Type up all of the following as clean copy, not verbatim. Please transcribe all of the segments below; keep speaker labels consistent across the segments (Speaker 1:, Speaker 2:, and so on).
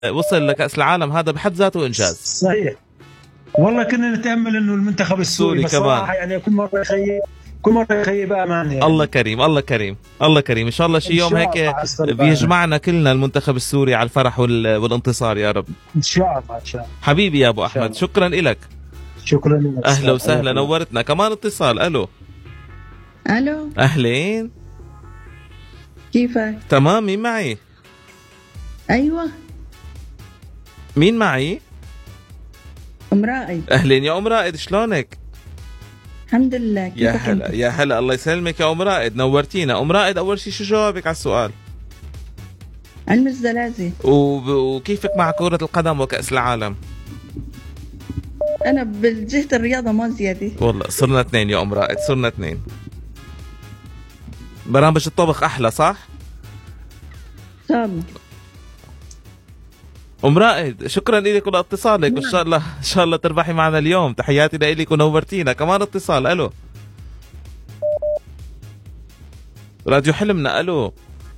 Speaker 1: وصل لكأس العالم، هذا بحد ذاته إنجاز.
Speaker 2: صحيح والله، كنا نتأمل إنه المنتخب السوري
Speaker 1: كمان
Speaker 2: بصراحة يعني كل مرة يخيب أمان يعني.
Speaker 1: الله كريم الله كريم الله كريم، إن شاء الله شي يوم هيك بيجمعنا كلنا المنتخب السوري على الفرح والانتصار يا رب
Speaker 2: إن شاء الله إن شاء الله.
Speaker 1: حبيبي يا أبو أحمد، شكرا إلك.
Speaker 2: شكرا لك.
Speaker 1: أهلا وسهلا، نورتنا. كمان اتصال. ألو. أهلين،
Speaker 3: كيفك؟
Speaker 1: تمام. مين معي؟
Speaker 3: أيوة،
Speaker 1: مين معي؟
Speaker 3: أم رائد.
Speaker 1: أهلين يا أم رائد، شلونك؟
Speaker 3: الحمد لله.
Speaker 1: يا هلا يا هلا، الله يسلمك يا أم رائد، نورتينا. أم رائد، أول شيء شو جوابك على السؤال؟
Speaker 3: علم الزلازل.
Speaker 1: وكيفك مع كرة القدم وكأس العالم؟
Speaker 3: أنا بجهة الرياضة ما زيادة
Speaker 1: والله صرنا اثنين يا أم رائد، صرنا اثنين. برامج الطبخ أحلى صح؟
Speaker 3: إن شاء الله.
Speaker 1: أم رائد، شكرا لك ولاتصالك، وإن شاء الله إن شاء الله تربحي معنا اليوم. تحياتي لك ونورتينا. كمان اتصال. ألو. راديو حلمنا. ألو.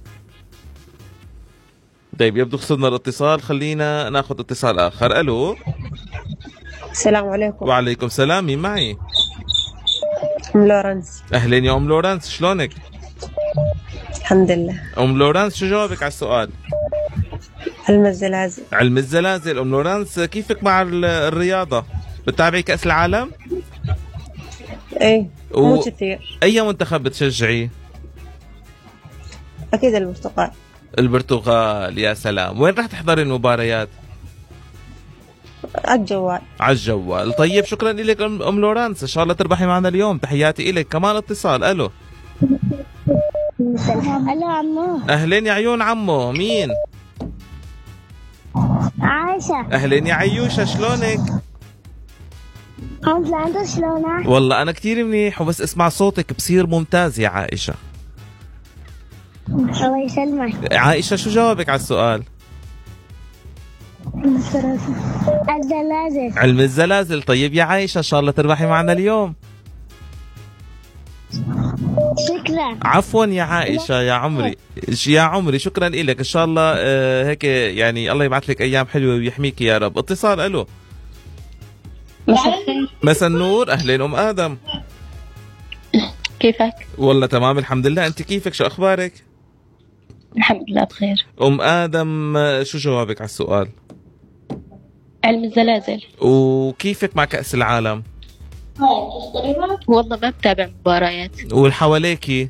Speaker 1: طيب يبدو خسرنا الاتصال، خلينا ناخذ اتصال آخر. ألو.
Speaker 4: السلام عليكم.
Speaker 1: وعليكم السلام. مين معي؟
Speaker 4: أم لورنس.
Speaker 1: أهلين يا أم لورنس، شلونك؟
Speaker 4: الحمد لله.
Speaker 1: أم لورنس، شو جوابك على السؤال؟
Speaker 4: علم الزلازل.
Speaker 1: علم الزلازل. أم لورنس، كيفك مع الرياضة؟ بتتابعي كأس العالم؟
Speaker 4: ايه مو كثير.
Speaker 1: أي منتخب بتشجعي؟
Speaker 4: أكيد البرتقال.
Speaker 1: البرتغال. يا سلام. وين رح تحضري المباريات؟
Speaker 4: على الجوال.
Speaker 1: على الجوال. طيب شكرا لك أم لورنس، إن شاء الله تربحي معنا اليوم. تحياتي إلك. كمان اتصال. ألو.
Speaker 5: ألو عمو.
Speaker 1: أهلين يا عيون عمو. مين؟
Speaker 5: عايشة.
Speaker 1: أهلين يا عيوشة، شلونك؟
Speaker 5: الحمد لله. أنت شلونك؟
Speaker 1: والله أنا كتير منيح، وبس اسمع صوتك بصير ممتاز يا عائشة.
Speaker 5: الله يسلمك.
Speaker 1: عائشة، شو جوابك على السؤال؟
Speaker 5: الزلازل.
Speaker 1: علم الزلازل. طيب يا عائشة، إن شاء الله تربحي معنا اليوم.
Speaker 5: شكرا.
Speaker 1: عفوا يا عائشة، يا عمري شكرا لك. إن شاء الله هيك يعني الله يبعث لك أيام حلوة ويحميك يا رب. اتصال. ألو. مساء النور. أهلين أم آدم،
Speaker 4: كيفك؟
Speaker 1: والله تمام الحمد لله. أنت كيفك؟ شو أخبارك؟
Speaker 4: الحمد لله بخير.
Speaker 1: أم آدم، شو جوابك على السؤال؟
Speaker 4: علم الزلازل.
Speaker 1: وكيفك مع كأس العالم؟
Speaker 4: والله ما بتابع مباريات.
Speaker 1: والحواليكي؟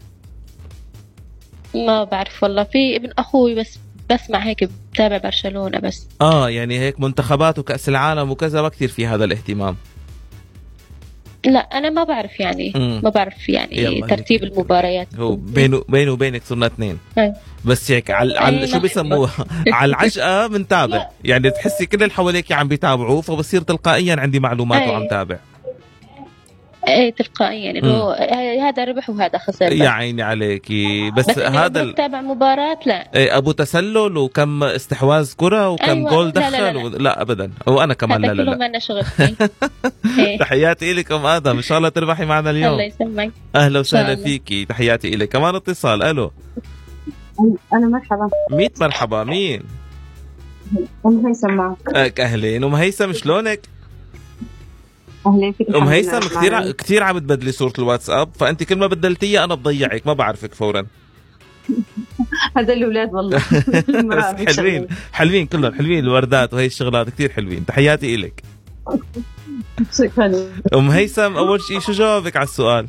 Speaker 4: ما بعرف والله، في ابن أخوي بس بسمع هيك، بتابع برشلونة بس.
Speaker 1: يعني هيك منتخبات وكأس العالم وكذا ما كتير في هذا الاهتمام.
Speaker 4: لا أنا ما بعرف يعني ما بعرف يعني ترتيب المباريات.
Speaker 1: هو بينه وبينك صرنا اثنين. بس هيك على شو بيسموه على العجقة بنتابع، يعني تحسي كل اللي حواليك عم بيتابعوا، فبصير تلقائيا عندي معلومات وعم تابع.
Speaker 4: ايه تلقائيا انه هذا ربح وهذا خسر.
Speaker 1: يا عيني عليكي. بس هذا
Speaker 4: تتابع مباراة لا.
Speaker 1: ابو تسلل وكم استحواذ كرة وكم جول دخل. لا ابدا. وانا كمان لا لا
Speaker 4: ما لنا شغل.
Speaker 1: تحياتي لك ام ادم، ان شاء الله تربحي معنا اليوم.
Speaker 4: الله يسلمك.
Speaker 1: اهلا وسهلا فيكي. تحياتي لك. كمان اتصال. الو.
Speaker 6: انا مرحبا.
Speaker 1: 100 مرحبا. مين؟
Speaker 6: ام هيثم معك.
Speaker 1: اهلين ام هيثم، شلونك؟
Speaker 6: اهلين فيك.
Speaker 1: ام هيثم، كثير عم تبدلي صورة الواتساب، فانت كل ما بدلتيها انا بضيعك، ما بعرفك فورا.
Speaker 6: هذا الاولاد والله.
Speaker 1: بس حلوين كلهم حلوين، الوردات وهي الشغلات كثير حلوين. تحياتي إلك.
Speaker 6: شكرا.
Speaker 1: ام هيثم، اول شيء شو جوابك على السؤال؟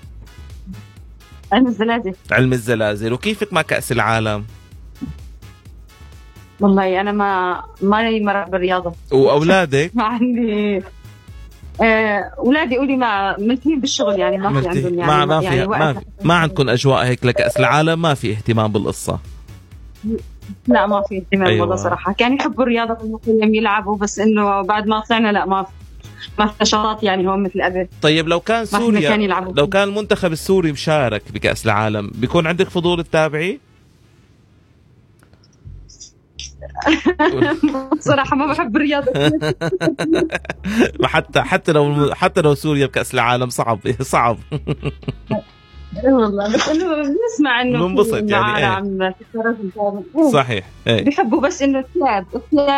Speaker 6: علم الزلازل.
Speaker 1: علم الزلازل. وكيفك مع كأس العالم؟
Speaker 6: والله انا ما لي مرة بالرياضة.
Speaker 1: واولادك؟
Speaker 6: ما عندي. اولادي قولي ما ملتهين بالشغل، يعني ما في عندهم يعني
Speaker 1: ما عندكم اجواء هيك لكأس العالم؟ ما في اهتمام بالقصة؟
Speaker 6: لا ما في اهتمام. أيوة. والله صراحة كان يحبوا الرياضة في المقيم يلعبوا، بس انه بعد ما طلعنا لا ما في نشاطات يعني هون مثل قبل.
Speaker 1: طيب لو كان سوريا، لو كان المنتخب السوري مشارك بكأس العالم، بيكون عندك فضول تتابعي؟
Speaker 6: صراحة ما بحب الرياضة.
Speaker 1: حتى لو سوريا بكأس العالم صعب.
Speaker 6: والله بس انه بنسمع انه
Speaker 1: بنبسط يعني
Speaker 6: عم
Speaker 1: صحيح
Speaker 6: بيحبوا بس انه الثياب